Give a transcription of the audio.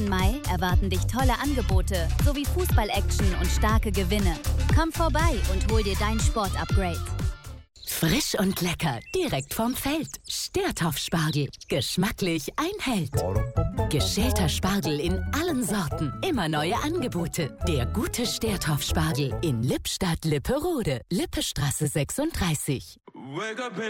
Mai erwarten dich tolle Angebote sowie Fußball-Action und starke Gewinne. Komm vorbei und hol dir dein Sport-Upgrade. Frisch und lecker, direkt vom Feld. Sterthoff-Spargel. Geschmacklich ein Held. Geschälter Spargel in allen Sorten. Immer neue Angebote. Der gute Sterthoff-Spargel in Lippstadt-Lipperode. Lippestraße 36.